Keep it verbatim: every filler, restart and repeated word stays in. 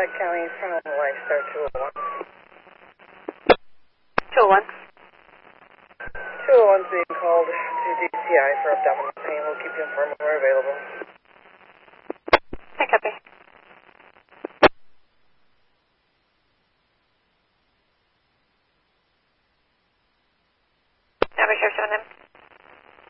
Lehigh County, front on the light, start two oh one. two oh one. two oh one's being called to D C I for abdominal pain. We'll keep you informed when we're available. I copy. Number seven M.